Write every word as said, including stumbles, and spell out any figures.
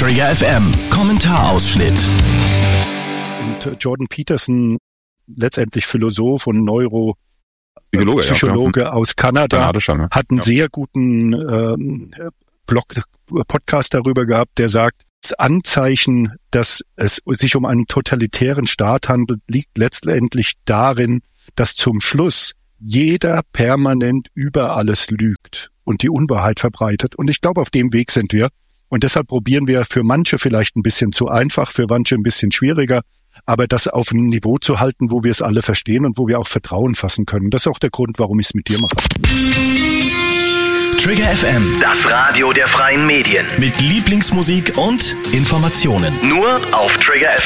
Trigger F M, Kommentarausschnitt. Und Jordan Peterson, letztendlich Philosoph und Neuro Psychologe, Psychologe ja, aus Kanada, ne? hat einen ja. sehr guten ähm, Blog, Podcast darüber gehabt, der sagt, das Anzeichen, dass es sich um einen totalitären Staat handelt, liegt letztendlich darin, dass zum Schluss jeder permanent über alles lügt und die Unwahrheit verbreitet. Und ich glaube, auf dem Weg sind wir. Und deshalb probieren wir für manche vielleicht ein bisschen zu einfach, für manche ein bisschen schwieriger, aber das auf einem Niveau zu halten, wo wir es alle verstehen und wo wir auch Vertrauen fassen können. Das ist auch der Grund, warum ich es mit dir mache. Trigger F M, das Radio der freien Medien. Mit Lieblingsmusik und Informationen. Nur auf Trigger F M.